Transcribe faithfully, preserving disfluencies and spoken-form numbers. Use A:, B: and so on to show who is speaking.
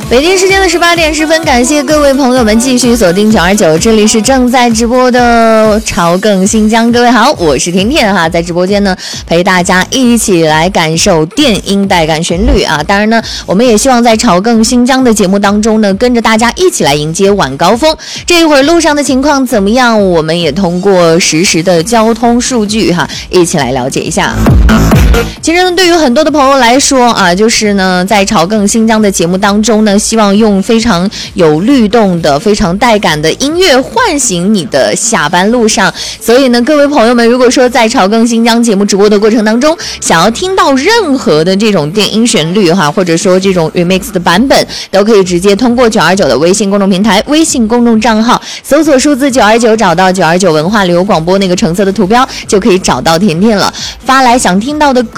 A: 北京时间的十八点十分，感谢各位朋友们继续锁定九二九，这里是正在直播的潮更新疆。各位好，我是甜甜哈，在直播间呢陪大家一起来感受电音带感旋律啊。当然呢，我们也希望在潮更新疆的节目当中呢，跟着大家一起来迎接晚高峰。这一会儿路上的情况怎么样？我们也通过实时的交通数据哈，一起来了解一下。其实呢，对于很多的朋友来说啊，就是呢，在潮更新疆的节目当中呢，希望用非常有律动的、非常带感的音乐唤醒你的下班路上。所以呢，各位朋友们，如果说在潮更新疆节目直播的过程当中，想要听到任何的这种电音旋律哈，或者说这种 remix 的版本，都可以直接通过九二九的微信公众平台、微信公众账号搜索数字九二九，找到九二九文化旅游广播那个橙色的图标，就可以找到甜甜了。发来想听到的歌